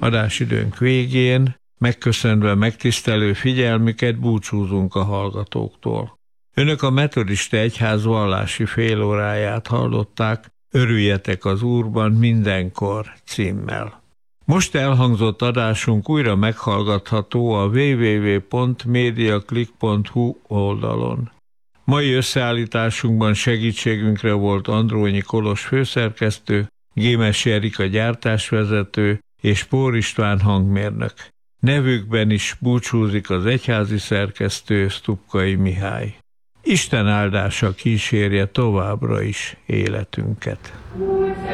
Adásidőnk végén, megköszönve megtisztelő figyelmüket, búcsúzunk a hallgatóktól. Önök a Metodista Egyház vallási félóráját hallották, Örüljetek az Úrban mindenkor címmel. Most elhangzott adásunk újra meghallgatható a www.mediaclick.hu oldalon. Mai összeállításunkban segítségünkre volt Andrónyi Kolos főszerkesztő, Gémesi Erika gyártásvezető és Pór István hangmérnök. Nevükben is búcsúzik az egyházi szerkesztő, Stupkai Mihály. Isten áldása kísérje továbbra is életünket.